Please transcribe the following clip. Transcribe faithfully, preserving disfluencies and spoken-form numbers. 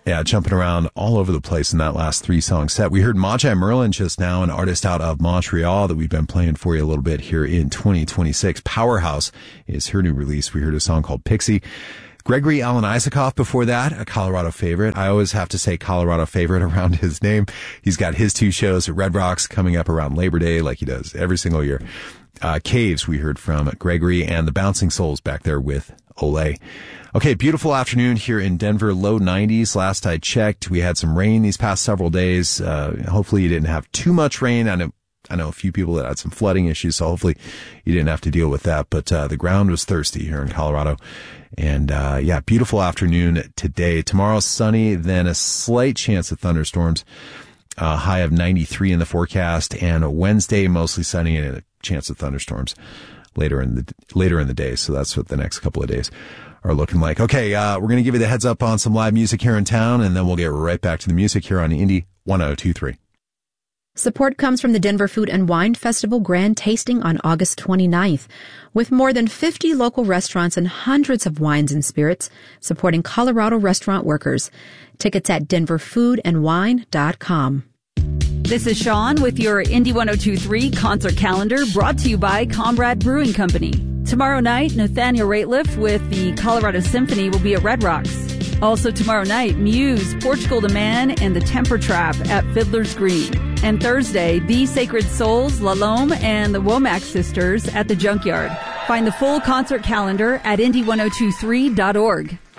Yeah, jumping around all over the place in that last three-song set. We heard Magi Merlin just now, an artist out of Montreal that we've been playing for you a little bit here in twenty twenty-six. Powerhouse is her new release. We heard a song called Pixie. Gregory Alan Isakov before that, a Colorado favorite. I always have to say Colorado favorite around his name. He's got his two shows at Red Rocks coming up around Labor Day like he does every single year. Uh, Caves, we heard from Gregory, and the Bouncing Souls back there with Olay. Okay, beautiful afternoon here in Denver, low nineties. Last I checked, we had some rain these past several days. Uh, hopefully you didn't have too much rain. I know, I know a few people that had some flooding issues, so hopefully you didn't have to deal with that. But, uh, the ground was thirsty here in Colorado. And, uh, yeah, beautiful afternoon today. Tomorrow sunny, then a slight chance of thunderstorms. Uh, high of ninety-three in the forecast, and Wednesday mostly sunny and a chance of thunderstorms later in the, later in the day. So that's what the next couple of days are looking like. Okay, uh, we're going to give you the heads up on some live music here in town, and then we'll get right back to the music here on Indie one oh two point three. Support comes from the Denver Food and Wine Festival Grand Tasting on August twenty-ninth. With more than fifty local restaurants and hundreds of wines and spirits supporting Colorado restaurant workers. Tickets at denver food and wine dot com. This is Sean with your Indie one oh two point three concert calendar, brought to you by Comrade Brewing Company. Tomorrow night, Nathaniel Rateliff with the Colorado Symphony will be at Red Rocks. Also tomorrow night, Muse, Portugal the Man, and the Temper Trap at Fiddler's Green. And Thursday, The Sacred Souls, La Lome, and the Womack Sisters at the Junkyard. Find the full concert calendar at indie one oh two three dot org.